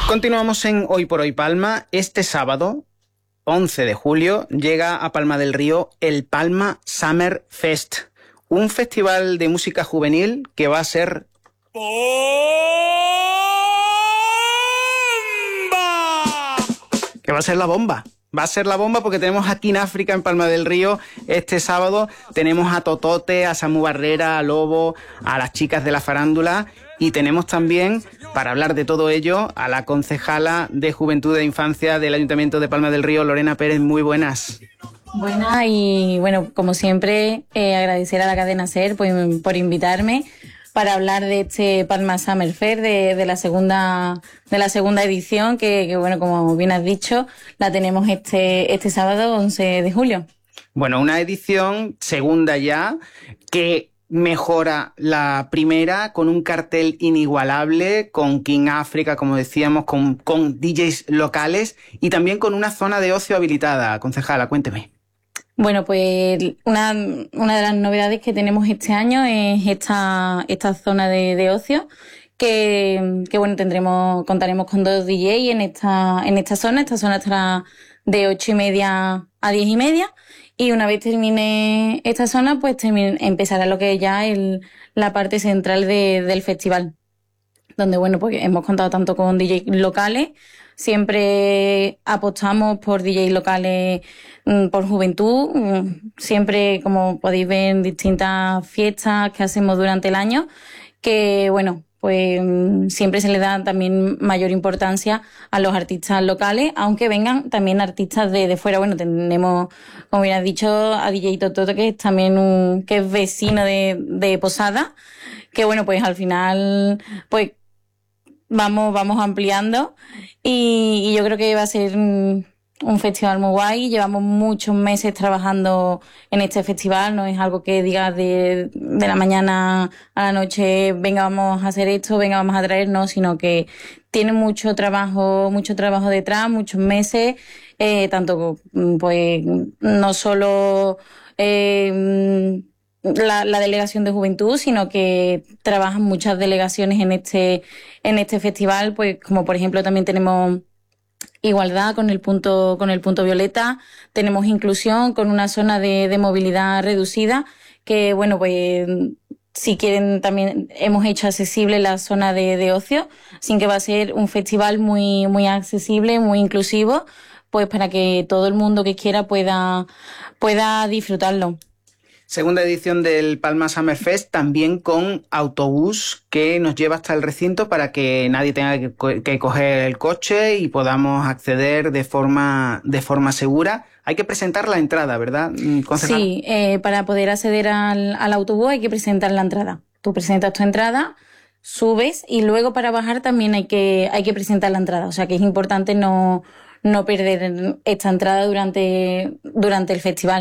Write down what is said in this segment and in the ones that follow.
Continuamos en Hoy por Hoy Palma. Este sábado, 11 de julio, llega a Palma del Río el Palma Summer Fest, un festival de música juvenil que va a ser... ¡Bomba! Que va a ser la bomba. Va a ser la bomba porque tenemos aquí en África, en Palma del Río, este sábado tenemos a Totote, a Samu Barrera, a Lobo, a las chicas de la farándula, y tenemos también, para hablar de todo ello, a la concejala de Juventud e Infancia del Ayuntamiento de Palma del Río, Lorena Pérez. Muy buenas. Buenas, y bueno, como siempre, agradecer a la cadena SER por invitarme para hablar de este Palma Summer Fair, de la segunda edición, que bueno, como bien has dicho, la tenemos este sábado 11 de julio. Bueno, una edición segunda ya, que mejora la primera con un cartel inigualable, con King África, como decíamos, con DJs locales y también con una zona de ocio habilitada. Concejala, cuénteme. Bueno, pues una de las novedades que tenemos este año es esta zona de ocio que bueno, contaremos con 2 DJ en esta zona. Esta zona estará de 8:30 a 10:30, y una vez termine esta zona, pues empezará lo que es ya la parte central del festival, donde bueno, pues hemos contado tanto con DJ locales. Siempre apostamos por DJs locales, por juventud. Siempre, como podéis ver, en distintas fiestas que hacemos durante el año, que bueno, pues siempre se le da también mayor importancia a los artistas locales, aunque vengan también artistas de fuera. Bueno, tenemos, como bien has dicho, a DJ Tototo, que es también que es vecino de Posada, que bueno, pues al final, pues vamos ampliando, y yo creo que va a ser un festival muy guay. Llevamos muchos meses trabajando en este festival, no es algo que digas de la mañana a la noche, venga, vamos a hacer esto, venga, vamos a traer, no, sino que tiene mucho trabajo detrás, muchos meses, tanto pues no solo la delegación de juventud, sino que trabajan muchas delegaciones en este festival, pues como por ejemplo también tenemos igualdad con el punto violeta, tenemos inclusión con una zona de movilidad reducida, que bueno, pues si quieren también hemos hecho accesible la zona de ocio, así que va a ser un festival muy, muy accesible, muy inclusivo, pues para que todo el mundo que quiera pueda disfrutarlo. Segunda edición del Palma Summer Fest, también con autobús que nos lleva hasta el recinto para que nadie tenga que coger el coche y podamos acceder de forma segura. Hay que presentar la entrada, ¿verdad, concejal? Sí, para poder acceder al autobús hay que presentar la entrada. Tú presentas tu entrada, subes, y luego para bajar también hay que presentar la entrada. O sea que es importante no perder esta entrada durante el festival.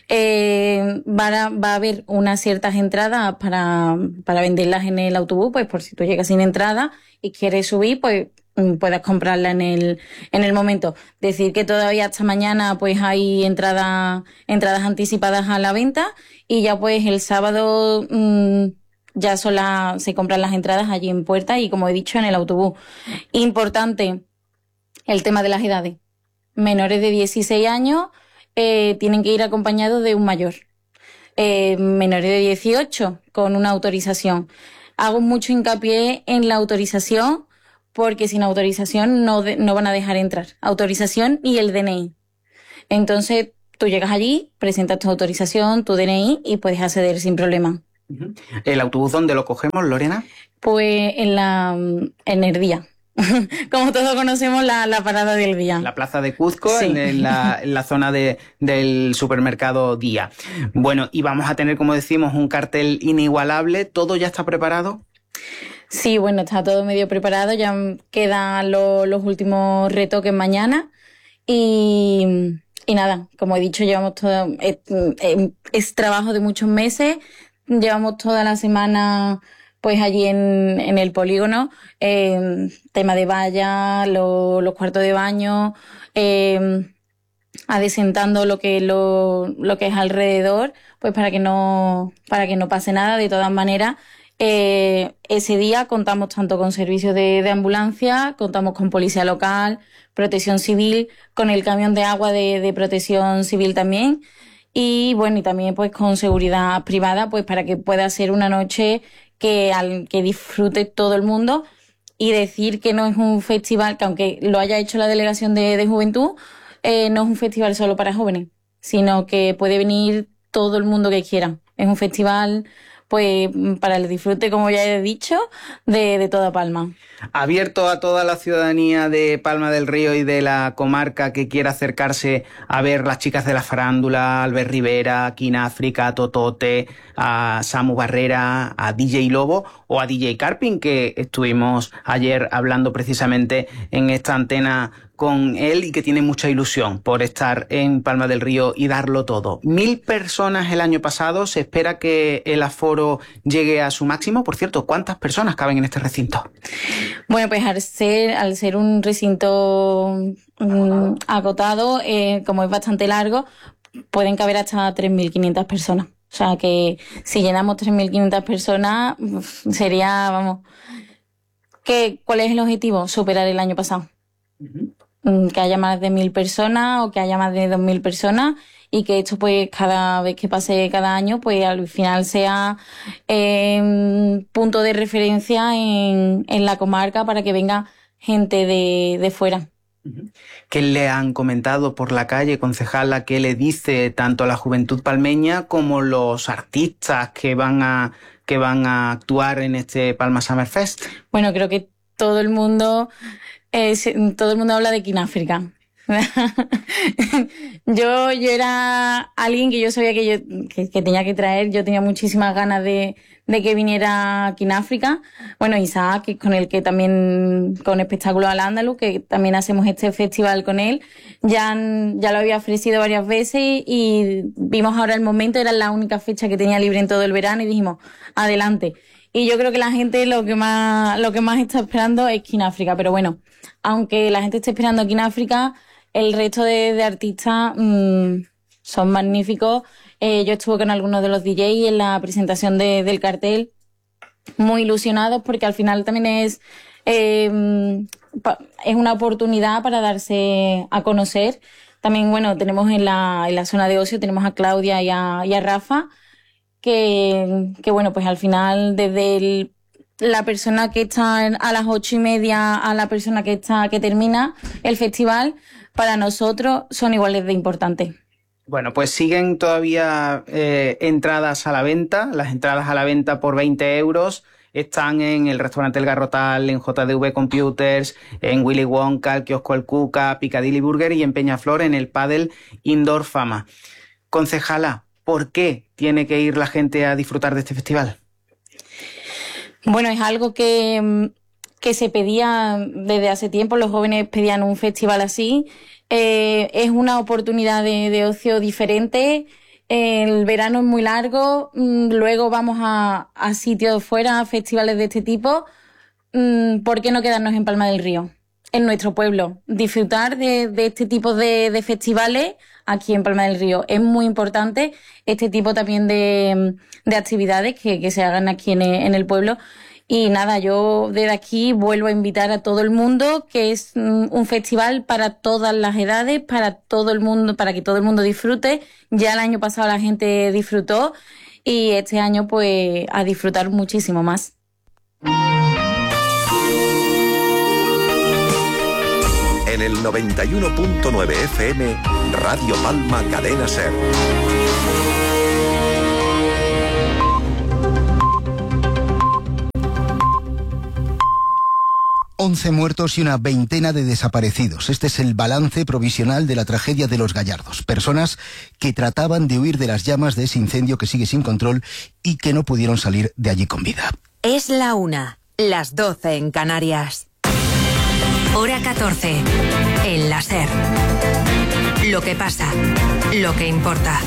Va a haber unas ciertas entradas para venderlas en el autobús, pues por si tú llegas sin entrada y quieres subir, pues puedas comprarla en el momento. Decir que todavía hasta mañana pues hay entradas anticipadas a la venta, y ya pues el sábado ya se compran las entradas allí en puerta y, como he dicho, en el autobús. Importante el tema de las edades. Menores de 16 años tienen que ir acompañados de un mayor. Menores de 18 con una autorización. Hago mucho hincapié en la autorización, porque sin autorización no van a dejar entrar. Autorización y el DNI. Entonces tú llegas allí, presentas tu autorización, tu DNI, y puedes acceder sin problema. ¿El autobús dónde lo cogemos, Lorena? Pues en el día. Como todos conocemos, la parada del Día. La plaza de Cuzco, sí. en la zona del supermercado Día. Bueno, y vamos a tener, como decimos, un cartel inigualable. ¿Todo ya está preparado? Sí, bueno, está todo medio preparado. Ya quedan los últimos retoques mañana. Y nada, como he dicho, llevamos todo... Es trabajo de muchos meses. Llevamos toda la semana pues allí en el polígono, tema de valla, los cuartos de baño, adesentando lo que es alrededor, pues para que no pase nada. De todas maneras, Ese día contamos tanto con servicios de ambulancia, contamos con policía local, protección civil, con el camión de agua de protección civil también, y bueno, y también pues con seguridad privada, pues para que pueda ser una noche que disfrute todo el mundo. Y decir que no es un festival, que aunque lo haya hecho la Delegación de Juventud, no es un festival solo para jóvenes, sino que puede venir todo el mundo que quiera. Es un festival pues para el disfrute, como ya he dicho, de toda Palma. Abierto a toda la ciudadanía de Palma del Río y de la comarca que quiera acercarse a ver las chicas de la farándula, Albert Rivera, King África, a Totote, a Samu Barrera, a DJ Lobo o a DJ Carpin, que estuvimos ayer hablando precisamente en esta antena con él y que tiene mucha ilusión por estar en Palma del Río y darlo todo. 1000 personas el año pasado, se espera que el aforo llegue a su máximo. Por cierto, ¿cuántas personas caben en este recinto? Bueno, pues al ser un recinto acotado, como es bastante largo, pueden caber hasta 3.500 personas. O sea que si llenamos 3.500 personas, sería, vamos... ¿Cuál es el objetivo? Superar el año pasado. Que haya más de 1.000 personas o que haya más de 2.000 personas, y que esto pues cada vez que pase cada año pues al final sea punto de referencia en la comarca para que venga gente de fuera. ¿Qué le han comentado por la calle, concejala? ¿Qué le dice tanto la juventud palmeña como los artistas que van a actuar en este Palma Summer Fest? Bueno, creo que todo el mundo habla de King África. Yo era alguien que yo sabía que tenía que traer. Yo tenía muchísimas ganas de que viniera King África. Bueno, Isaac, con el que también, con Espectáculo al Andaluz, que también hacemos este festival con él, ya lo había ofrecido varias veces y vimos ahora el momento, era la única fecha que tenía libre en todo el verano y dijimos, adelante. Y yo creo que la gente lo que más está esperando es King África, pero bueno, aunque la gente esté esperando King África, el resto de artistas son magníficos. Yo estuve con algunos de los DJs en la presentación del cartel, muy ilusionados porque al final también es una oportunidad para darse a conocer. También, bueno, tenemos en la zona de ocio, tenemos a Claudia y a Rafa, que bueno, pues al final desde la persona que está a las 8:30 a la persona que termina el festival, para nosotros son iguales de importantes. Bueno, pues siguen todavía entradas a la venta. Las entradas a la venta por 20 euros están en el restaurante El Garrotal, en JDV Computers, en Willy Wonka, el kiosco El Cuca, Piccadilly Burger y en Peñaflor en el Padel Indoor Fama. Concejala, ¿por qué tiene que ir la gente a disfrutar de este festival? Bueno, es algo que se pedía desde hace tiempo. Los jóvenes pedían un festival así. Es una oportunidad de ocio diferente. El verano es muy largo. Luego vamos a sitios fuera, a festivales de este tipo. ¿Por qué no quedarnos en Palma del Río? En nuestro pueblo. Disfrutar de este tipo de festivales aquí en Palma del Río. Es muy importante este tipo también de actividades que se hagan aquí en el pueblo. Y nada, yo desde aquí vuelvo a invitar a todo el mundo, que es un festival para todas las edades, para todo el mundo, para que todo el mundo disfrute. Ya el año pasado la gente disfrutó y este año pues a disfrutar muchísimo más. En el 91.9 FM, Radio Palma Cadena Ser. ...11 muertos y una veintena de desaparecidos. Este es el balance provisional de la tragedia de Los Gallardos. Personas que trataban de huir de las llamas de ese incendio que sigue sin control y que no pudieron salir de allí con vida. Es la 1, las 12 en Canarias. Hora 14, en la SER. Lo que pasa, lo que importa.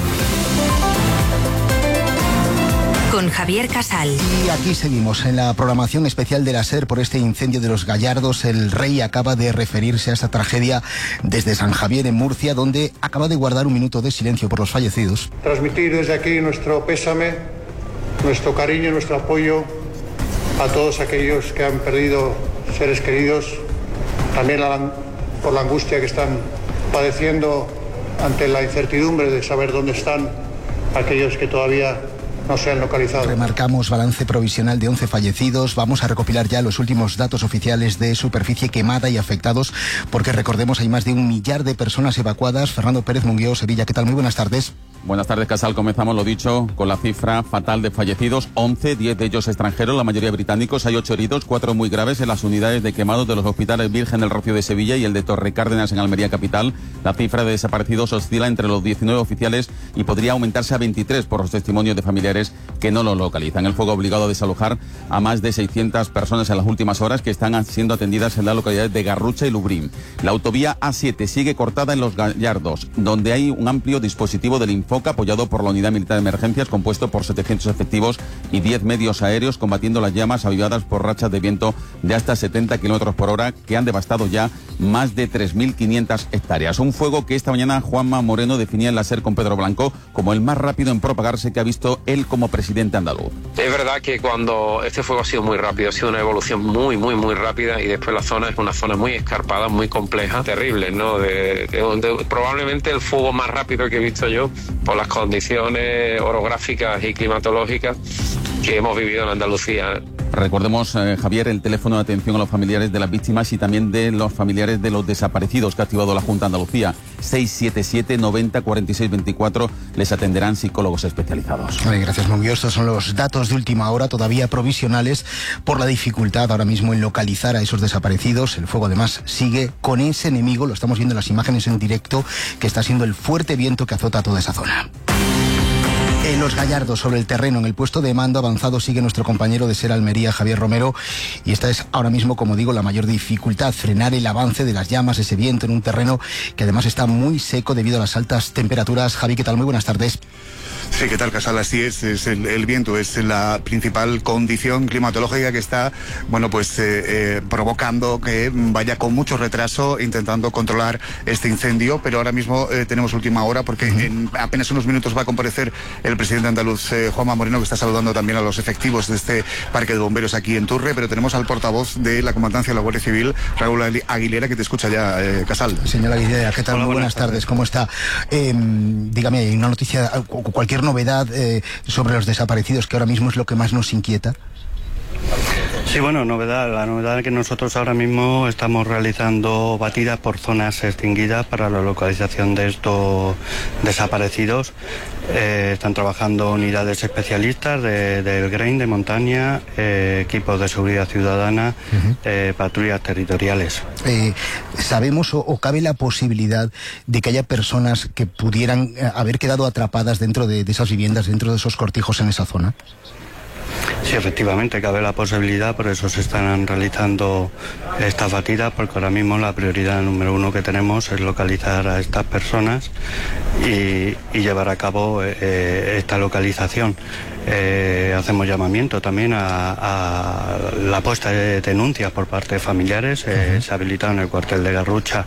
Con Javier Casal. Y aquí seguimos en la programación especial de la SER por este incendio de Los Gallardos. El rey acaba de referirse a esta tragedia desde San Javier, en Murcia, donde acaba de guardar un minuto de silencio por los fallecidos. Transmitir desde aquí nuestro pésame, nuestro cariño, nuestro apoyo a todos aquellos que han perdido seres queridos, también por la angustia que están padeciendo ante la incertidumbre de saber dónde están aquellos que todavía no se han localizado. Remarcamos balance provisional de 11 fallecidos. Vamos a recopilar ya los últimos datos oficiales de superficie quemada y afectados, porque recordemos hay más de 1 millar de personas evacuadas. Fernando Pérez Munguió, Sevilla, ¿qué tal? Muy buenas tardes. Buenas tardes, Casal. Comenzamos, lo dicho, con la cifra fatal de fallecidos. 11, 10 de ellos extranjeros, la mayoría británicos. Hay 8 heridos, 4 muy graves en las unidades de quemados de los hospitales Virgen del Rocío de Sevilla y el de Torre Cárdenas en Almería capital. La cifra de desaparecidos oscila entre los 19 oficiales y podría aumentarse a 23 por los testimonios de familiares que no lo localizan. El fuego ha obligado a desalojar a más de 600 personas en las últimas horas, que están siendo atendidas en las localidades de Garrucha y Lubrín. La autovía A7 sigue cortada en Los Gallardos, donde hay un amplio dispositivo del Infoca apoyado por la Unidad Militar de Emergencias, compuesto por 700 efectivos y 10 medios aéreos, combatiendo las llamas avivadas por rachas de viento de hasta 70 kilómetros por hora que han devastado ya más de 3.500 hectáreas. Un fuego que esta mañana Juanma Moreno definía en la SER con Pedro Blanco como el más rápido en propagarse que ha visto él como presidente andaluz. Es verdad que cuando este fuego ha sido muy rápido, ha sido una evolución muy rápida, y después la zona es una zona muy escarpada, muy compleja, terrible, ¿no? Probablemente el fuego más rápido que he visto yo por las condiciones orográficas y climatológicas que hemos vivido en Andalucía. Recordemos, Javier, el teléfono de atención a los familiares de las víctimas y también de los familiares de los desaparecidos que ha activado la Junta de Andalucía. 677 90 46 24. Les atenderán psicólogos especializados. Gracias, Munguió. Estos son los datos de última hora, todavía provisionales, por la dificultad ahora mismo en localizar a esos desaparecidos. El fuego, además, sigue con ese enemigo, lo estamos viendo en las imágenes en directo, que está siendo el fuerte viento que azota toda esa zona. En Los Gallardos, sobre el terreno, en el puesto de mando avanzado, sigue nuestro compañero de SER Almería, Javier Romero, y esta es ahora mismo, como digo, la mayor dificultad, frenar el avance de las llamas, ese viento en un terreno que además está muy seco debido a las altas temperaturas. Javi, ¿qué tal? Muy buenas tardes. Sí, ¿qué tal, Casal? Así es el viento es la principal condición climatológica que está, provocando que vaya con mucho retraso intentando controlar este incendio, pero ahora mismo tenemos última hora porque en apenas unos minutos va a comparecer el presidente andaluz, Juanma Moreno, que está saludando también a los efectivos de este parque de bomberos aquí en Turre, pero tenemos al portavoz de la Comandancia de la Guardia Civil, Raúl Aguilera, que te escucha ya, Casal. Señora Aguilera, ¿qué tal? Hola, muy buenas tardes. ¿Cómo está? Dígame, ¿hay una noticia, cualquier novedad sobre los desaparecidos, que ahora mismo es lo que más nos inquieta? Sí, bueno, la novedad es que nosotros ahora mismo estamos realizando batidas por zonas extinguidas para la localización de estos desaparecidos. Están trabajando unidades especialistas del GREIN de montaña, equipos de seguridad ciudadana, patrullas territoriales. ¿Sabemos o cabe la posibilidad de que haya personas que pudieran haber quedado atrapadas dentro de esas viviendas, dentro de esos cortijos en esa zona? Sí, efectivamente, cabe la posibilidad, por eso se están realizando estas batidas, porque ahora mismo la prioridad número 1 que tenemos es localizar a estas personas y llevar a cabo esta localización. Hacemos llamamiento también a la puesta de denuncias por parte de familiares. Se ha habilitado en el cuartel de Garrucha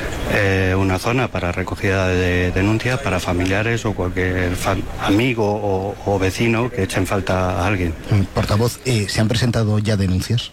una zona para recogida de denuncias para familiares o cualquier amigo o vecino que echen falta a alguien. Portavoz, ¿se han presentado ya denuncias?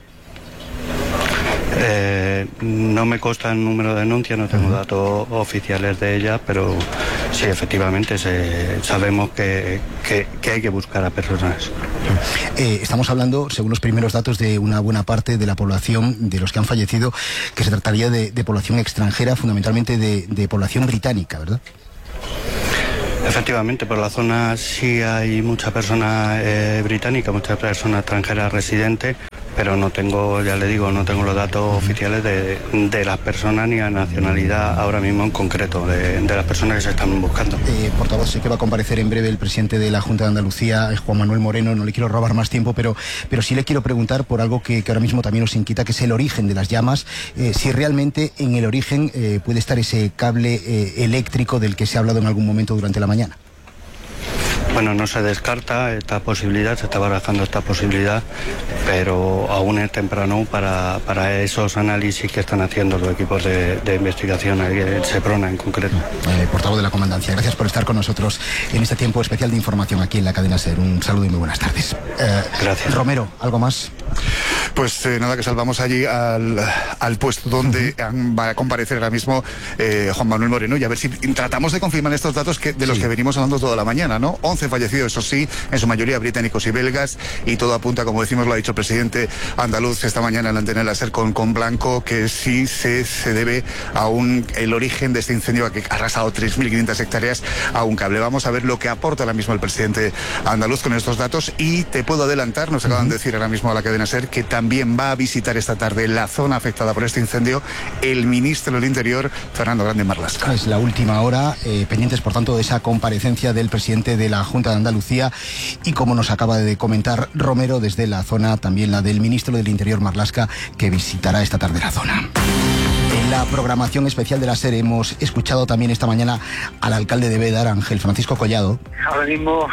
No me consta el número de denuncias, no tengo datos oficiales de ellas, pero sí, efectivamente sabemos que hay que buscar a personas. Estamos hablando, según los primeros datos, de una buena parte de la población, de los que han fallecido, que se trataría de población extranjera, fundamentalmente de población británica, ¿verdad? Efectivamente, por la zona sí hay mucha persona británica, muchas personas extranjeras residentes, pero no tengo, ya le digo, no tengo los datos oficiales de las personas ni la nacionalidad ahora mismo en concreto, de las personas que se están buscando. Portavoz, sé que va a comparecer en breve el presidente de la Junta de Andalucía, Juan Manuel Moreno, no le quiero robar más tiempo, pero sí le quiero preguntar por algo que ahora mismo también nos inquieta, que es el origen de las llamas, si realmente en el origen puede estar ese cable eléctrico del que se ha hablado en algún momento durante la mañana. Bueno, no se descarta esta posibilidad, se está barajando esta posibilidad, pero aún es temprano para esos análisis que están haciendo los equipos de investigación, el SEPRONA en concreto. Portavoz de la Comandancia, gracias por estar con nosotros en este tiempo especial de información aquí en la cadena SER. Un saludo y muy buenas tardes. Gracias. Romero, ¿algo más? Pues nada, que salvamos allí al puesto donde va a comparecer ahora mismo Juan Manuel Moreno, y a ver si tratamos de confirmar estos datos de los que venimos hablando toda la mañana, ¿no? 11 fallecidos, eso sí, en su mayoría británicos y belgas, y todo apunta, como decimos, lo ha dicho el presidente andaluz esta mañana en la antena de la SER con Blanco, que sí se debe a el origen de este incendio que ha arrasado 3.500 hectáreas a un cable. Vamos a ver lo que aporta ahora mismo el presidente andaluz con estos datos, y te puedo adelantar, nos acaban de decir ahora mismo a la cadena SER, que también va a visitar esta tarde la zona afectada por este incendio el ministro del Interior, Fernando Grande Marlaska. Es la última hora, pendientes por tanto de esa comparecencia del presidente de la Junta de Andalucía, y como nos acaba de comentar Romero, desde la zona también la del ministro del Interior Marlaska, que visitará esta tarde la zona. En la programación especial de la SER hemos escuchado también esta mañana al alcalde de Bédar, Ángel Francisco Collado. Ahora mismo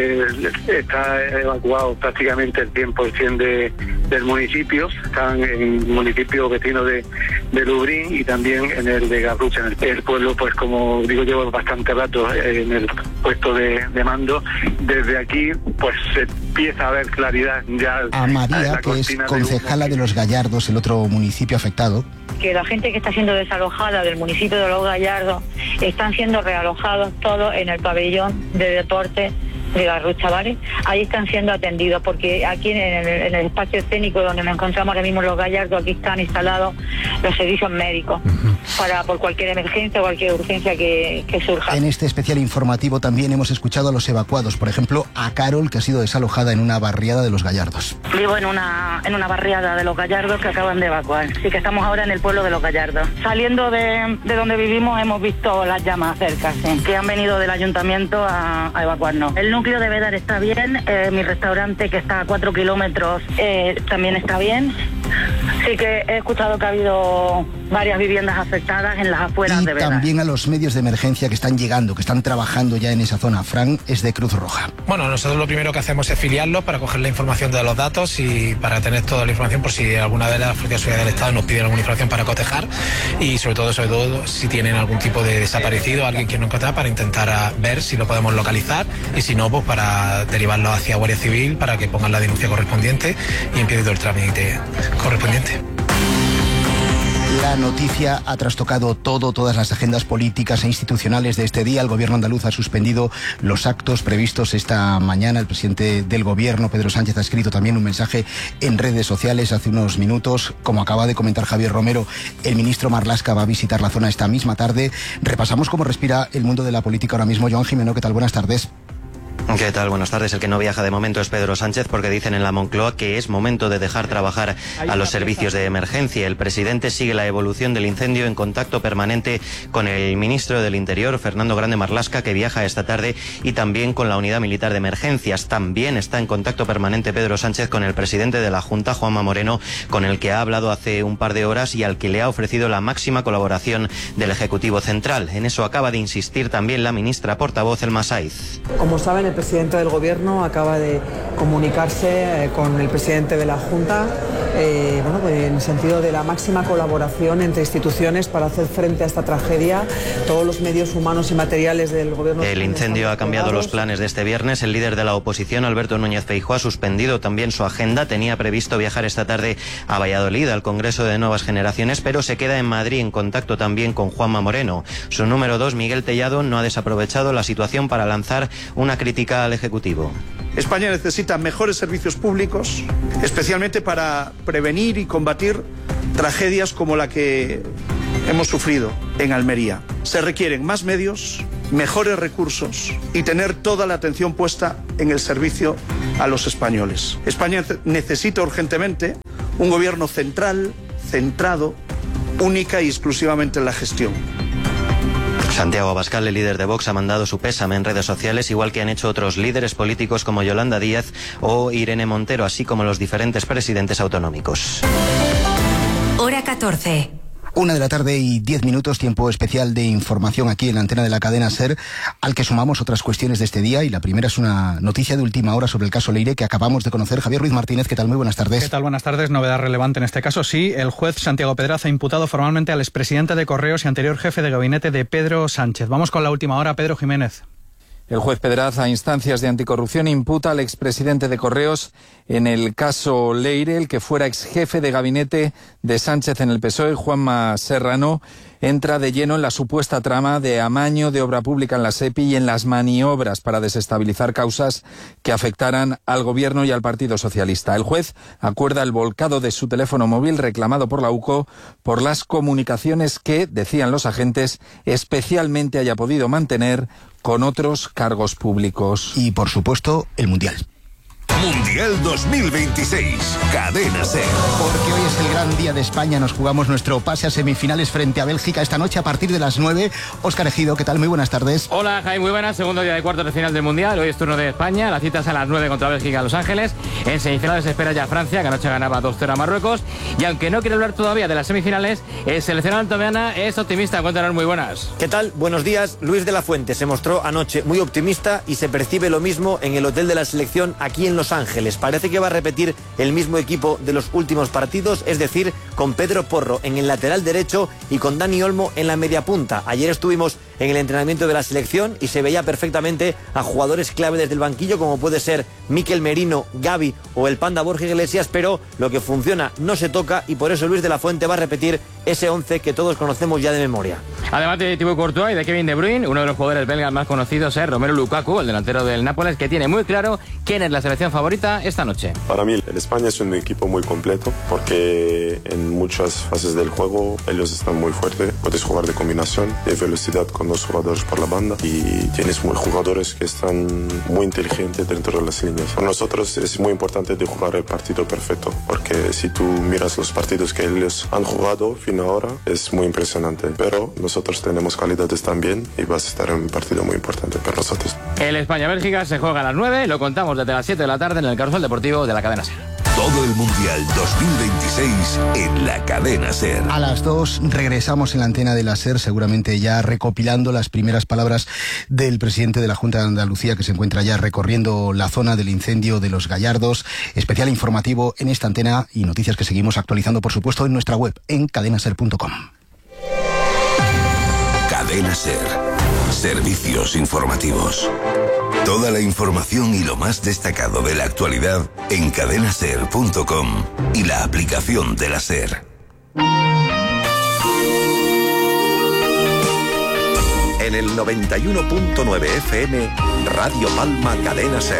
está evacuado prácticamente el 100% del municipio. Están en municipios vecinos de Lubrín y también en el de Garrucha. El pueblo, pues como digo, lleva bastante rato en el puesto de mando. Desde aquí, pues se empieza a ver claridad ya. A María, que es concejala de Los Gallardos, el otro municipio afectado. Que la gente que está siendo desalojada del municipio de Los Gallardos están siendo realojados todos en el pabellón de deporte de Garrucha, ¿vale? Ahí están siendo atendidos, porque aquí en el espacio escénico donde nos encontramos ahora mismo en Los Gallardos, aquí están instalados los servicios médicos por cualquier emergencia o cualquier urgencia que surja. En este especial informativo también hemos escuchado a los evacuados, por ejemplo a Carol, que ha sido desalojada en una barriada de Los Gallardos. Vivo en una barriada de Los Gallardos que acaban de evacuar. Sí, que estamos ahora en el pueblo de Los Gallardos. Saliendo de donde vivimos hemos visto las llamas cerca, sí, que han venido del ayuntamiento a evacuarnos. El núcleo de Bédar está bien, mi restaurante, que está a 4 kilómetros, también está bien. Sí que he escuchado que ha habido varias viviendas afectadas en las afueras de Bédar. Y también a los medios de emergencia que están llegando, que están trabajando ya en esa zona. Fran es de Cruz Roja. Bueno, nosotros lo primero que hacemos es filiarlos para coger la información de los datos y para tener toda la información por si alguna de las fuerzas de seguridad del Estado nos piden alguna información para cotejar, y sobre todo si tienen algún tipo de desaparecido, alguien que no encontrar, para intentar ver si lo podemos localizar, y si no, pues para derivarlo hacia Guardia Civil para que pongan la denuncia correspondiente y empiece todo el trámite correspondiente. La noticia ha trastocado todas las agendas políticas e institucionales de este día. El gobierno andaluz ha suspendido los actos previstos esta mañana. El presidente del gobierno, Pedro Sánchez, ha escrito también un mensaje en redes sociales hace unos minutos. Como acaba de comentar Javier Romero, el ministro Marlaska va a visitar la zona esta misma tarde. Repasamos cómo respira el mundo de la política ahora mismo. Joan Jimeno, ¿qué tal? Buenas tardes. ¿Qué tal? Buenas tardes. El que no viaja de momento es Pedro Sánchez, porque dicen en la Moncloa que es momento de dejar trabajar a los servicios de emergencia. El presidente sigue la evolución del incendio en contacto permanente con el ministro del Interior, Fernando Grande Marlaska, que viaja esta tarde, y también con la Unidad Militar de Emergencias. También está en contacto permanente Pedro Sánchez con el presidente de la Junta, Juanma Moreno, con el que ha hablado hace un par de horas y al que le ha ofrecido la máxima colaboración del Ejecutivo Central. En eso acaba de insistir también la ministra portavoz, Elma Saiz. Como saben, el presidente del Gobierno acaba de comunicarse con el presidente de la Junta, pues en el sentido de la máxima colaboración entre instituciones para hacer frente a esta tragedia. Todos los medios humanos y materiales del Gobierno. El incendio ha cambiado los planes de este viernes. El líder de la oposición, Alberto Núñez Feijóo, ha suspendido también su agenda. Tenía previsto viajar esta tarde a Valladolid, al Congreso de Nuevas Generaciones, pero se queda en Madrid en contacto también con Juanma Moreno. Su número 2, Miguel Tellado, no ha desaprovechado la situación para lanzar una crítica al Ejecutivo. España necesita mejores servicios públicos, especialmente para prevenir y combatir tragedias como la que hemos sufrido en Almería. Se requieren más medios, mejores recursos y tener toda la atención puesta en el servicio a los españoles. España necesita urgentemente un gobierno central, centrado, única y exclusivamente en la gestión. Santiago Abascal, el líder de Vox, ha mandado su pésame en redes sociales, igual que han hecho otros líderes políticos como Yolanda Díaz o Irene Montero, así como los diferentes presidentes autonómicos. Hora 14. 1:10 PM, tiempo especial de información aquí en la antena de la cadena SER, al que sumamos otras cuestiones de este día, y la primera es una noticia de última hora sobre el caso Leire que acabamos de conocer. Javier Ruiz Martínez, ¿qué tal? Muy buenas tardes. ¿Qué tal? Buenas tardes. Novedad relevante en este caso. Sí, el juez Santiago Pedraz ha imputado formalmente al expresidente de Correos y anterior jefe de gabinete de Pedro Sánchez. Vamos con la última hora, Pedro Jiménez. El juez Pedraz, a instancias de anticorrupción, imputa al expresidente de Correos en el caso Leire, el que fuera exjefe de gabinete de Sánchez en el PSOE, Juanma Serrano, entra de lleno en la supuesta trama de amaño de obra pública en la SEPI y en las maniobras para desestabilizar causas que afectaran al Gobierno y al Partido Socialista. El juez acuerda el volcado de su teléfono móvil reclamado por la UCO por las comunicaciones que, decían los agentes, especialmente haya podido mantener con otros cargos públicos. Y, por supuesto, el Mundial. Mundial 2026, Cadena SER. Porque hoy es el gran día de España, nos jugamos nuestro pase a semifinales frente a Bélgica esta noche a partir de las 9. Óscar Ejido, ¿qué tal? Muy buenas tardes. Hola, Jaime, muy buenas. Segundo día de cuartos de final del Mundial. Hoy es turno de España. La cita es a las 9 contra Bélgica en Los Ángeles. En semifinales se espera ya Francia, que anoche ganaba 2-0 a Marruecos. Y aunque no quiere hablar todavía de las semifinales, el seleccionado antoviana es optimista. Cuéntanos, muy buenas. ¿Qué tal? Buenos días. Luis de la Fuente se mostró anoche muy optimista y se percibe lo mismo en el hotel de la selección aquí en Los Ángeles. Parece que va a repetir el mismo equipo de los últimos partidos, es decir, con Pedro Porro en el lateral derecho y con Dani Olmo en la media punta. Ayer estuvimos en el entrenamiento de la selección y se veía perfectamente a jugadores clave desde el banquillo, como puede ser Mikel Merino, Gavi o el Panda Borja Iglesias, pero lo que funciona no se toca y por eso Luis de la Fuente va a repetir ese 11 que todos conocemos ya de memoria. Además de Thibaut Courtois y de Kevin De Bruyne, uno de los jugadores belgas más conocidos es Romelu Lukaku, el delantero del Nápoles, que tiene muy claro quién es la selección favorita esta noche. Para mí, el España es un equipo muy completo porque en muchas fases del juego ellos están muy fuertes. Puedes jugar de combinación, de velocidad con dos jugadores por la banda y tienes jugadores que están muy inteligentes dentro de las líneas. Para nosotros es muy importante de jugar el partido perfecto porque si tú miras los partidos que ellos han jugado fin ahora es muy impresionante. Pero nosotros tenemos calidades también y va a estar un partido muy importante para nosotros. El España-Bélgica se juega a las 9, lo contamos desde las 7 de la tarde en el Carrusel Deportivo de la cadena SER. Todo el Mundial 2026 en la cadena SER. A las 2 regresamos en la antena de la SER, seguramente ya recopilando las primeras palabras del presidente de la Junta de Andalucía, que se encuentra ya recorriendo la zona del incendio de Los Gallardos. Especial informativo en esta antena y noticias que seguimos actualizando, por supuesto, en nuestra web, en cadenaser.com. Cadena SER. Servicios informativos. Toda la información y lo más destacado de la actualidad en cadenaser.com y la aplicación de la SER. En el 91.9 FM, Radio Palma Cadena SER.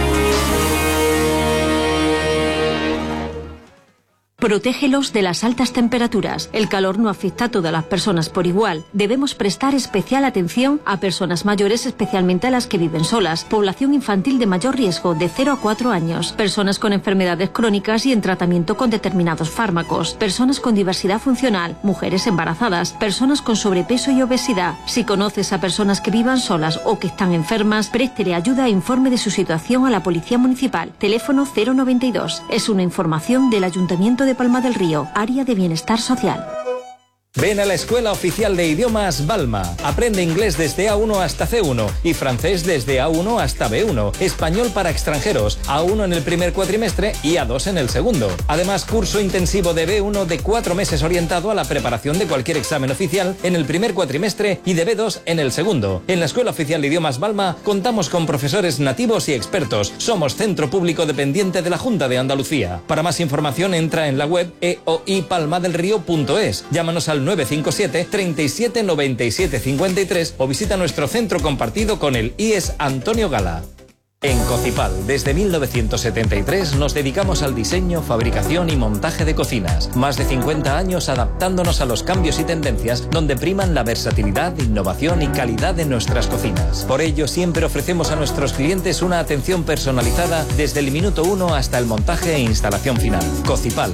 Protégelos de las altas temperaturas. El calor no afecta a todas las personas por igual. Debemos prestar especial atención a personas mayores, especialmente a las que viven solas. Población infantil de mayor riesgo, de 0 a 4 años. Personas con enfermedades crónicas y en tratamiento con determinados fármacos. Personas con diversidad funcional. Mujeres embarazadas. Personas con sobrepeso y obesidad. Si conoces a personas que vivan solas o que están enfermas, préstele ayuda e informe de su situación a la Policía Municipal. Teléfono 092. Es una información del Ayuntamiento de Palma del Río, Área de Bienestar Social. Ven a la Escuela Oficial de Idiomas Balma. Aprende inglés desde A1 hasta C1 y francés desde A1 hasta B1. Español para extranjeros, A1 en el primer cuatrimestre y A2 en el segundo. Además, curso intensivo de B1 de 4 meses orientado a la preparación de cualquier examen oficial en el primer cuatrimestre y de B2 en el segundo. En la Escuela Oficial de Idiomas Balma contamos con profesores nativos y expertos. Somos centro público dependiente de la Junta de Andalucía. Para más información entra en la web eoipalmadelrio.es. Llámanos al 957 37 97 53 o visita nuestro centro compartido con el IES Antonio Gala. En Cocipal, desde 1973 nos dedicamos al diseño, fabricación y montaje de cocinas. Más de 50 años adaptándonos a los cambios y tendencias donde priman la versatilidad, innovación y calidad de nuestras cocinas. Por ello, siempre ofrecemos a nuestros clientes una atención personalizada desde el minuto 1 hasta el montaje e instalación final. Cocipal,